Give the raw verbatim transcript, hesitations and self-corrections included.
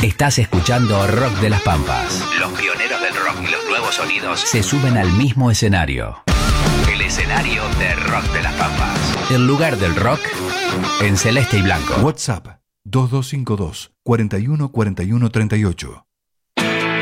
Estás escuchando Rock de las Pampas. Los pioneros del rock y los nuevos sonidos se suben al mismo escenario. El escenario de Rock de las Pampas. El lugar del rock en celeste y blanco. WhatsApp dos dos cinco dos, cuatro uno cuatro uno tres ocho.